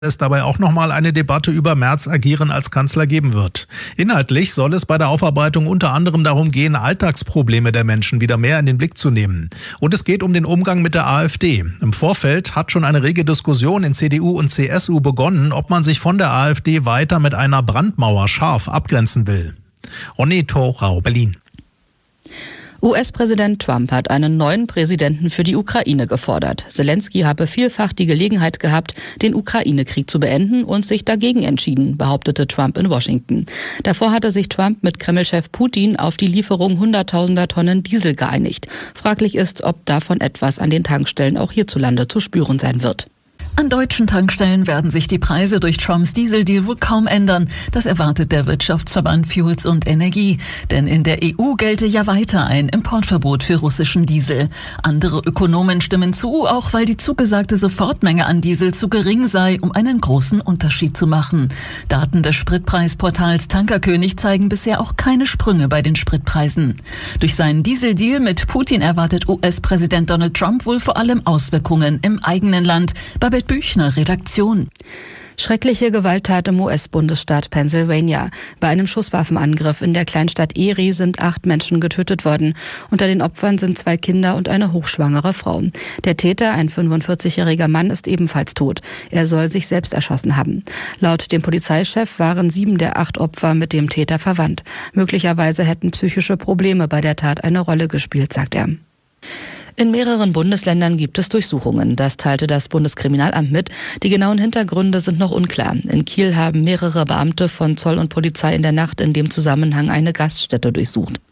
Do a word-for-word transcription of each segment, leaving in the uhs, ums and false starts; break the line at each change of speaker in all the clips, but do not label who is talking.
es dabei auch nochmal eine Debatte über Merz agieren als Kanzler geben wird. Inhaltlich soll es bei der Aufarbeitung unter anderem darum gehen, Alltagsprobleme der Menschen wieder mehr in den Blick zu nehmen. Und es geht um den Umgang mit der AfD. Im Vorfeld hat schon eine rege Diskussion in C D U und C S U begonnen, ob man sich von der AfD weiter mit einer Brandmauer scharf abgrenzen will. Ronny Thorau, Berlin.
U S-Präsident Trump hat einen neuen Präsidenten für die Ukraine gefordert. Selensky habe vielfach die Gelegenheit gehabt, den Ukraine-Krieg zu beenden und sich dagegen entschieden, behauptete Trump in Washington. Davor hatte sich Trump mit Kreml-Chef Putin auf die Lieferung hunderttausender Tonnen Diesel geeinigt. Fraglich ist, ob davon etwas an den Tankstellen auch hierzulande zu spüren sein wird.
An deutschen Tankstellen werden sich die Preise durch Trumps Dieseldeal wohl kaum ändern. Das erwartet der Wirtschaftsverband Fuels und Energie. Denn in der E U gelte ja weiter ein Importverbot für russischen Diesel. Andere Ökonomen stimmen zu, auch weil die zugesagte Sofortmenge an Diesel zu gering sei, um einen großen Unterschied zu machen. Daten des Spritpreisportals Tankerkönig zeigen bisher auch keine Sprünge bei den Spritpreisen. Durch seinen Dieseldeal mit Putin erwartet U S-Präsident Donald Trump wohl vor allem Auswirkungen im eigenen Land. Babette Büchner, Redaktion.
Schreckliche Gewalttat im U S-Bundesstaat Pennsylvania. Bei einem Schusswaffenangriff in der Kleinstadt Erie sind acht Menschen getötet worden. Unter den Opfern sind zwei Kinder und eine hochschwangere Frau. Der Täter, ein fünfundvierzigjähriger Mann, ist ebenfalls tot. Er soll sich selbst erschossen haben. Laut dem Polizeichef waren sieben der acht Opfer mit dem Täter verwandt. Möglicherweise hätten psychische Probleme bei der Tat eine Rolle gespielt, sagt er. In mehreren Bundesländern gibt es Durchsuchungen. Das teilte das Bundeskriminalamt mit. Die genauen Hintergründe sind noch unklar. In Kiel haben mehrere Beamte von Zoll und Polizei in der Nacht in dem Zusammenhang eine Gaststätte durchsucht.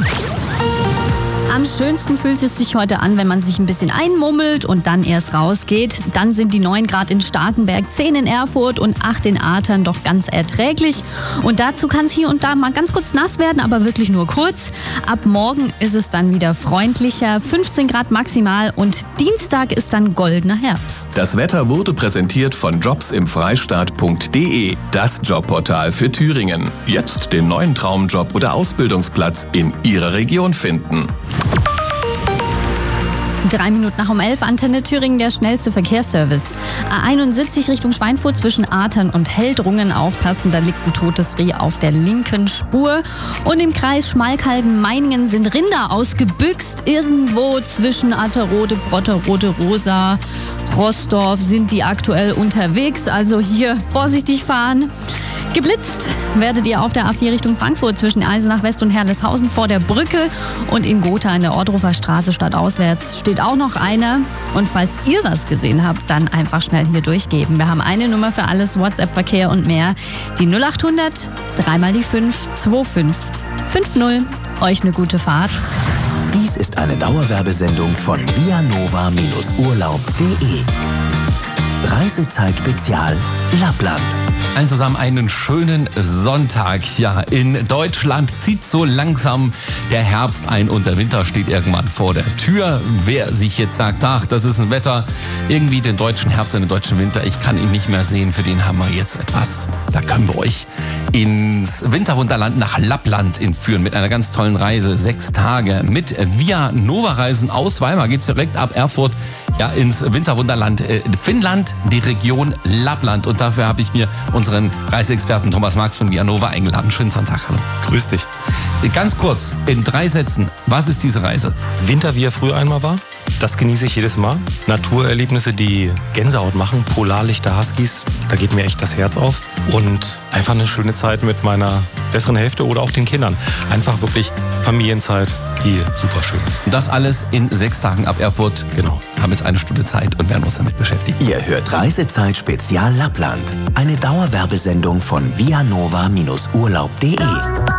Am schönsten fühlt es sich heute an, wenn man sich ein bisschen einmummelt und dann erst rausgeht. Dann sind die neun Grad in Starkenberg, zehn in Erfurt und acht in Athern doch ganz erträglich. Und dazu kann es hier und da mal ganz kurz nass werden, aber wirklich nur kurz. Ab morgen ist es dann wieder freundlicher, fünfzehn Grad maximal und Dienstag ist dann goldener Herbst.
Das Wetter wurde präsentiert von jobs im freistaat punkt de, das Jobportal für Thüringen. Jetzt den neuen Traumjob oder Ausbildungsplatz in Ihrer Region finden.
Drei Minuten nach um elf, Antenne Thüringen, der schnellste Verkehrsservice. A einundsiebzig Richtung Schweinfurt zwischen Athern und Heldrungen. Aufpassen, da liegt ein totes Reh auf der linken Spur. Und im Kreis Schmalkalden-Meiningen sind Rinder ausgebüxt. Irgendwo zwischen Atterode, Brotterode, Rosa, Rossdorf sind die aktuell unterwegs. Also hier vorsichtig fahren. Geblitzt werdet ihr auf der A vier Richtung Frankfurt zwischen Eisenach West und Herrleshausen vor der Brücke. Und in Gotha in der Ortrufer Straße stadtauswärts steht auch noch einer. Und falls ihr was gesehen habt, dann einfach schnell hier durchgeben. Wir haben eine Nummer für alles, WhatsApp-Verkehr und mehr. Die null achthundert, dreimal die fünf, zwei fünf fünf null. Euch eine gute Fahrt.
Dies ist eine Dauerwerbesendung von vianova Urlaub punkt de. Reisezeit Spezial Lappland.
Allen zusammen einen schönen Sonntag. Ja, in Deutschland zieht so langsam der Herbst ein und der Winter steht irgendwann vor der Tür. Wer sich jetzt sagt, ach, das ist ein Wetter, irgendwie den deutschen Herbst und den deutschen Winter, ich kann ihn nicht mehr sehen, für den haben wir jetzt etwas. Da können wir euch ins Winterwunderland nach Lappland entführen mit einer ganz tollen Reise. Sechs Tage mit Via Nova Reisen aus Weimar geht's direkt ab Erfurt. Ja, ins Winterwunderland äh, Finnland, die Region Lappland. Und dafür habe ich mir unseren Reiseexperten Thomas Marx von Vianova eingeladen. Schönen Sonntag, hallo.
Grüß dich.
Ganz kurz, in drei Sätzen, was ist diese Reise?
Winter, wie er früher einmal war, das genieße ich jedes Mal. Naturerlebnisse, die Gänsehaut machen, Polarlichter, Huskies, da geht mir echt das Herz auf. Und einfach eine schöne Zeit mit meiner besseren Hälfte oder auch den Kindern. Einfach wirklich Familienzeit, die super schön ist.
Das alles in sechs Tagen ab Erfurt.
Genau.
Haben jetzt eine Stunde Zeit und werden uns damit beschäftigen.
Ihr hört Reisezeit Spezial Lappland. Eine Dauerwerbesendung von vianova Urlaub punkt de.